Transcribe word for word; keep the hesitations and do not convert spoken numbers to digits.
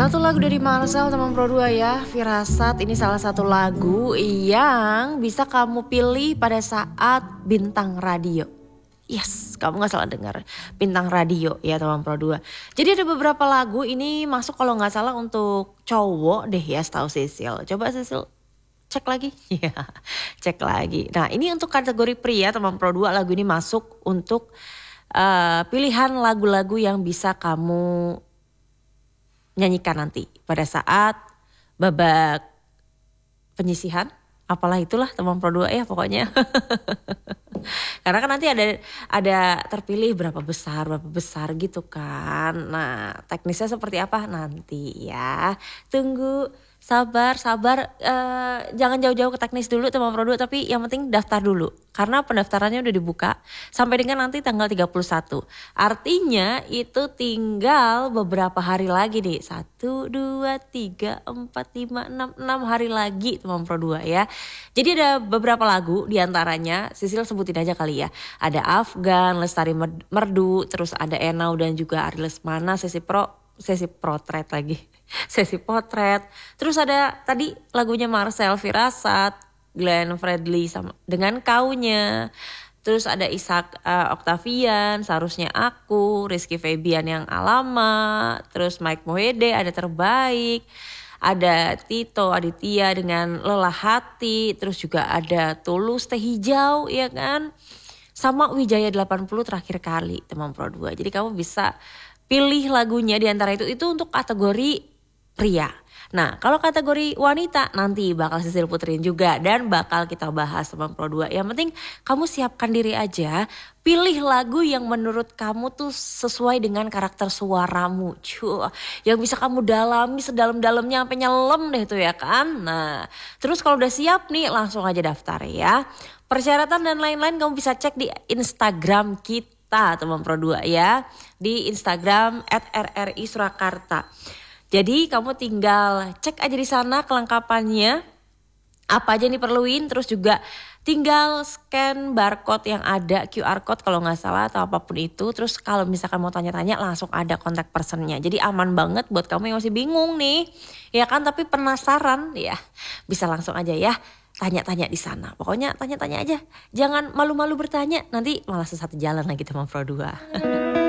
Satu lagu dari Marcel teman Pro dua ya, Firasat. Ini salah satu lagu yang bisa kamu pilih pada saat bintang radio. Yes, kamu gak salah dengar, bintang radio ya teman Pro dua. Jadi ada beberapa lagu ini masuk kalau gak salah untuk cowok deh ya, setahu Sisil. Coba Sisil cek lagi. Ya, cek lagi. Nah ini untuk kategori pria teman Pro dua, lagu ini masuk untuk uh, pilihan lagu-lagu yang bisa kamu nyanyikan nanti pada saat babak penyisihan, apalah itulah teman Pro dua ya pokoknya. Karena kan nanti ada ada terpilih berapa besar berapa besar gitu kan. Nah teknisnya seperti apa nanti ya, tunggu, sabar sabar, uh, jangan jauh-jauh ke teknis dulu teman Pro dua, tapi yang penting daftar dulu karena pendaftarannya udah dibuka sampai dengan nanti tanggal tiga puluh satu. Artinya itu tinggal beberapa hari lagi nih, satu, dua, tiga, empat, lima, enam, enam hari lagi teman Pro dua ya. Jadi ada beberapa lagu diantaranya Sisil sebutin aja kali ya. Ada Afgan, Lestari Merdu, terus ada Enau dan juga Ari Lesmana, sesi pro sesi potret lagi. Sesi potret. Terus ada tadi lagunya Marcel, Firasat, Glenn Fredly sama dengan Kaunya. Terus ada Ishak uh, Octavian, Seharusnya Aku, Rizky Febian yang Alama, terus Mike Mohede ada Terbaik. Ada Tito Aditya dengan Lelah Hati, terus juga ada Tulus Teh Hijau ya kan. Sama Wijaya delapan puluh terakhir kali teman Pro dua. Jadi kamu bisa pilih lagunya di antara itu, itu untuk kategori pria. Nah kalau kategori wanita nanti bakal Sisil puterin juga dan bakal kita bahas teman Pro dua. Yang penting kamu siapkan diri aja, pilih lagu yang menurut kamu tuh sesuai dengan karakter suaramu. Cuh, yang bisa kamu dalami sedalam-dalamnya sampai nyelam deh tuh ya kan. Nah terus kalau udah siap nih langsung aja daftar ya. Persyaratan dan lain-lain kamu bisa cek di Instagram kita teman Pro dua ya. Di Instagram at r r i surakarta. Jadi kamu tinggal cek aja di sana kelengkapannya, apa aja yang diperluin, terus juga tinggal scan barcode yang ada, Q R code kalau nggak salah atau apapun itu. Terus kalau misalkan mau tanya-tanya langsung ada kontak personnya. Jadi aman banget buat kamu yang masih bingung nih, ya kan? Tapi penasaran ya, bisa langsung aja ya tanya-tanya di sana. Pokoknya tanya-tanya aja, jangan malu-malu bertanya, nanti malah sesat jalan lagi teman Pro dua.